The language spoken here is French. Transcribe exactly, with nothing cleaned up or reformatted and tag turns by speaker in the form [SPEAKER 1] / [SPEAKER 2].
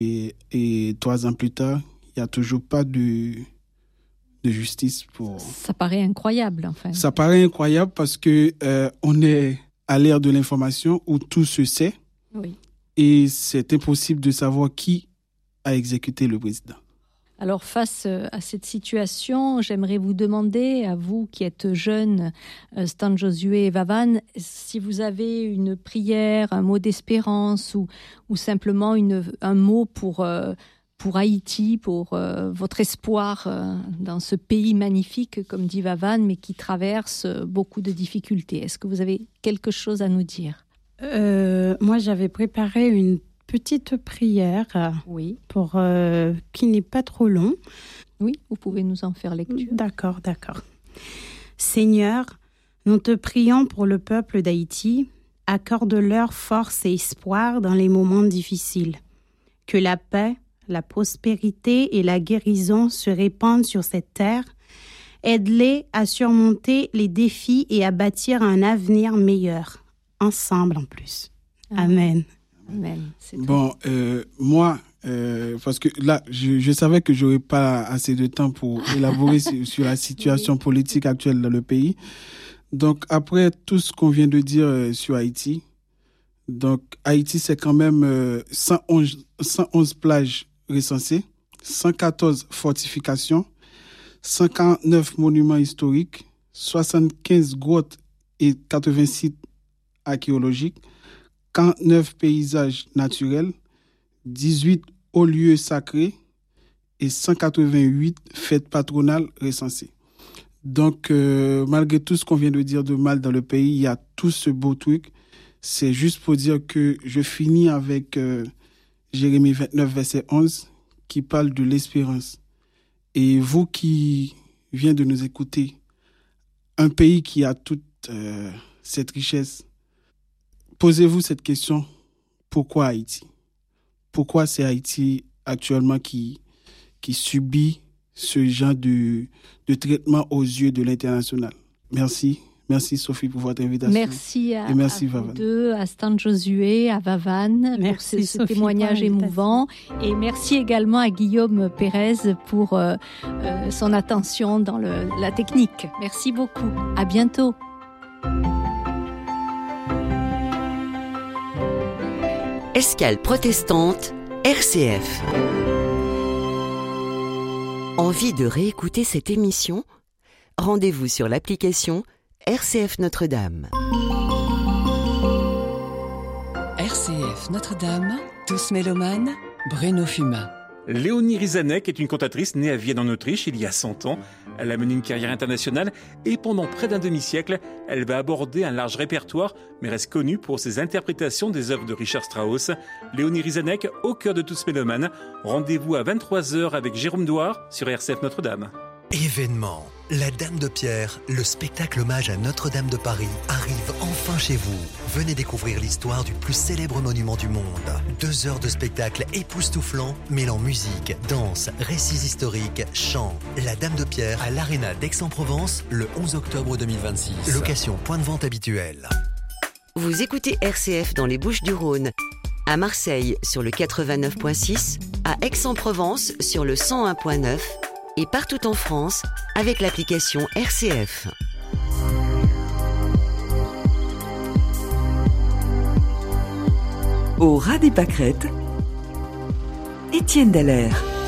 [SPEAKER 1] Et, et trois ans plus tard, il n'y a toujours pas de, de justice pour...
[SPEAKER 2] Ça paraît incroyable, enfin.
[SPEAKER 1] Ça paraît incroyable parce que euh, on est à l'ère de l'information où tout se sait.
[SPEAKER 2] Oui.
[SPEAKER 1] Et c'est impossible de savoir qui a exécuté le président.
[SPEAKER 2] Alors, face à cette situation, j'aimerais vous demander, à vous qui êtes jeunes, Stan Josué et Vavan, si vous avez une prière, un mot d'espérance ou, ou simplement une, un mot pour, euh, pour Haïti, pour euh, votre espoir euh, dans ce pays magnifique, comme dit Vavan, mais qui traverse beaucoup de difficultés. Est-ce que vous avez quelque chose à nous dire ?
[SPEAKER 3] euh, Moi, j'avais préparé une petite prière,
[SPEAKER 2] oui,
[SPEAKER 3] pour euh, qui n'est pas trop long.
[SPEAKER 2] Oui, vous pouvez nous en faire lecture.
[SPEAKER 3] D'accord, d'accord. Seigneur, nous te prions pour le peuple d'Haïti. Accorde-leur force et espoir dans les moments difficiles. Que la paix, la prospérité et la guérison se répandent sur cette terre. Aide-les à surmonter les défis et à bâtir un avenir meilleur. Ensemble en plus.
[SPEAKER 2] Ah.
[SPEAKER 3] Amen.
[SPEAKER 2] Amen. C'est
[SPEAKER 1] bon, euh, moi, euh, parce que là, je, je savais que j'aurais pas assez de temps pour élaborer sur, sur la situation politique actuelle dans le pays. Donc, après tout ce qu'on vient de dire euh, sur Haïti, donc Haïti, c'est quand même euh, cent onze, cent onze plages recensées, cent quatorze fortifications, cent quarante-neuf monuments historiques, soixante-quinze grottes et quatre-vingts sites archéologiques, quarante-neuf paysages naturels, dix-huit hauts lieux sacrés et cent quatre-vingt-huit fêtes patronales recensées. Donc, euh, malgré tout ce qu'on vient de dire de mal dans le pays, il y a tout ce beau truc. C'est juste pour dire que je finis avec euh, Jérémie vingt-neuf, verset onze, qui parle de l'espérance. Et vous qui venez de nous écouter, un pays qui a toute euh, cette richesse, posez-vous cette question, pourquoi Haïti ? Pourquoi c'est Haïti actuellement qui, qui subit ce genre de, de traitement aux yeux de l'international ? Merci. Merci Sophie pour votre invitation.
[SPEAKER 2] Merci à,
[SPEAKER 1] Et merci,
[SPEAKER 2] à vous deux, à Stan Josué, à Vavan,
[SPEAKER 3] merci,
[SPEAKER 2] pour ce, ce
[SPEAKER 3] Sophie,
[SPEAKER 2] témoignage émouvant. Et merci également à Guillaume Pérez pour euh, euh, son attention dans le, la technique. Merci beaucoup. À bientôt.
[SPEAKER 4] Escale protestante, R C F. Envie de réécouter cette émission ? Rendez-vous sur l'application R C F Notre-Dame.
[SPEAKER 5] R C F Notre-Dame, tous mélomanes, Bruno Fumain.
[SPEAKER 6] Léonie Rizanek est une cantatrice née à Vienne en Autriche il y a cent ans. Elle a mené une carrière internationale et pendant près d'un demi-siècle, elle va aborder un large répertoire, mais reste connue pour ses interprétations des œuvres de Richard Strauss. Léonie Rizanek, au cœur de tous mélomanes. Rendez-vous à vingt-trois heures avec Jérôme Douard sur R C F Notre-Dame.
[SPEAKER 7] Événement. La Dame de Pierre, le spectacle hommage à Notre-Dame de Paris, arrive enfin chez vous. Venez découvrir l'histoire du plus célèbre monument du monde. Deux heures de spectacle époustouflant, mêlant musique, danse, récits historiques, chants. La Dame de Pierre à l'Arena d'Aix-en-Provence, le onze octobre deux mille vingt-six. Location point de vente habituelle.
[SPEAKER 4] Vous écoutez R C F dans les Bouches-du-Rhône, à Marseille sur le quatre-vingt-neuf virgule six, à Aix-en-Provence sur le cent un virgule neuf, et partout en France avec l'application R C F.
[SPEAKER 5] Au ras des pâquerettes, Étienne Dallaire.